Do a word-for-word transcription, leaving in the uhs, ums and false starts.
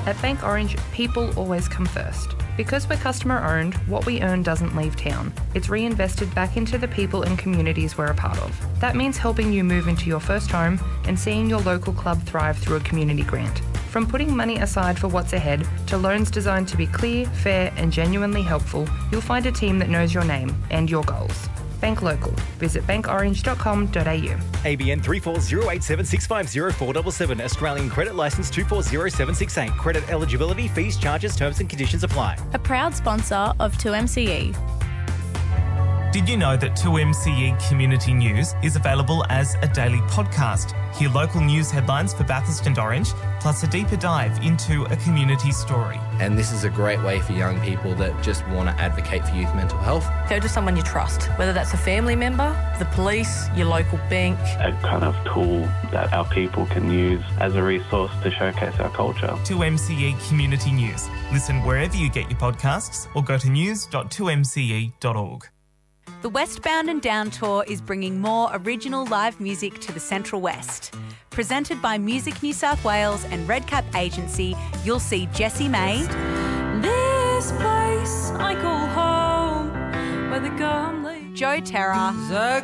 At Bank Orange, people always come first. Because we're customer owned, what we earn doesn't leave town. It's reinvested back into the people and communities we're a part of. That means helping you move into your first home and seeing your local club thrive through a community grant. From putting money aside for what's ahead to loans designed to be clear, fair and genuinely helpful, you'll find a team that knows your name and your goals. Bank local. Visit bank orange dot com dot a u. A B N three four zero eight seven six five zero four seven seven. Australian Credit Licence two four zero seven six eight. Credit eligibility, fees, charges, terms and conditions apply. A proud sponsor of two M C E. Did you know that two M C E Community News is available as a daily podcast? Hear local news headlines for Bathurst and Orange, plus a deeper dive into a community story. And this is a great way for young people that just want to advocate for youth mental health. Go to someone you trust, whether that's a family member, the police, your local bank. A kind of tool that our people can use as a resource to showcase our culture. two M C E Community News. Listen wherever you get your podcasts or go to news dot two m c e dot org. The Westbound and Down Tour is bringing more original live music to the Central West. Presented by Music New South Wales and Redcap Agency, you'll see Jessie May, This place I call home, where the gum lay. Joe Terra, The